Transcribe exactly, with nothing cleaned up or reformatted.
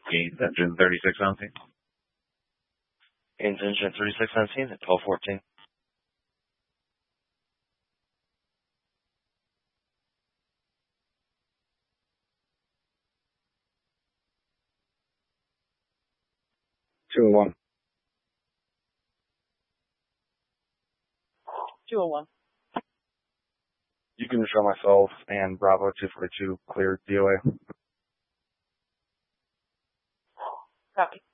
Gaines engine thirty-six seventeen. Gaines engine thirty-six seventeen at twelve fourteen. two oh one. two oh one. You can show myself and Bravo two forty-two clear D O A. Copy.